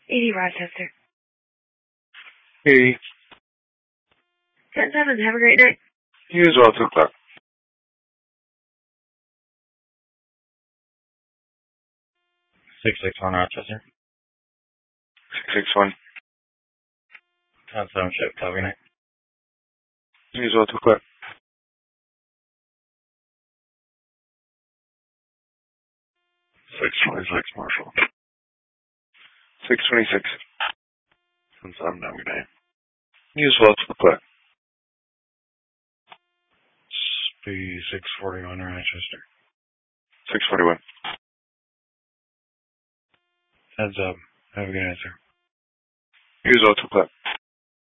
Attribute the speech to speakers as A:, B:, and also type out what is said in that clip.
A: 80 Rochester.
B: Hey.
A: 10-7, have a great night.
B: You as well, 2 o'clock.
C: 661 Rochester.
B: 661.
C: 10-7 ship, have a good night.
B: You as well, 2 o'clock.
D: 626 Marshall.
B: 626.
D: 10-7, have a good night.
B: You as well, 2 o'clock.
D: Speed 641 Rochester.
B: 641.
D: Heads up. Have a good night, sir.
B: You as well, 2 o'clock.